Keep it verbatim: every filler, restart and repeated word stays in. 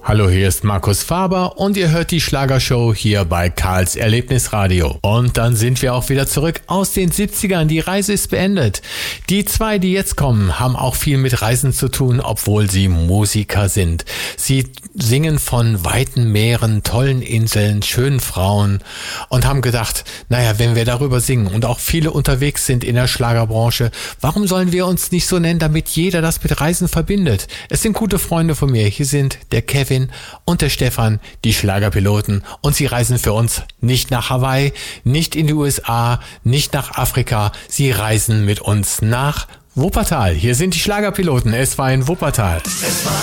Hallo, hier ist Markus Faber und ihr hört die Schlagershow hier bei Karls Erlebnisradio. Und dann sind wir auch wieder zurück aus den siebzigern. Die Reise ist beendet. Die zwei, die jetzt kommen, haben auch viel mit Reisen zu tun, obwohl sie Musiker sind. Sie singen von weiten Meeren, tollen Inseln, schönen Frauen und haben gedacht, naja, wenn wir darüber singen und auch viele unterwegs sind in der Schlagerbranche, warum sollen wir uns nicht so nennen, damit jeder das mit Reisen verbindet? Es sind gute Freunde von mir. Hier sind der Kevin und der Stefan, die Schlagerpiloten, und sie reisen für uns nicht nach Hawaii, nicht in die U S A, nicht nach Afrika, sie reisen mit uns nach Wuppertal. Hier sind die Schlagerpiloten, es war in Wuppertal.